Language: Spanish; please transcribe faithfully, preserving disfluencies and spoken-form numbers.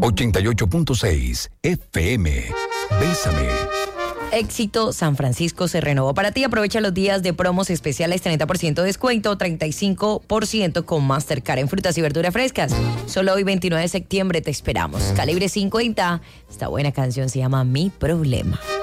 ochenta y ocho punto seis F M. Bésame. Éxito San Francisco se renovó para ti. Aprovecha los días de promos especiales, treinta por ciento de descuento, treinta y cinco por ciento con Mastercard en frutas y verduras frescas. Solo hoy, veintinueve de septiembre, te esperamos. Calibre cincuenta. Esta buena canción se llama Mi Problema.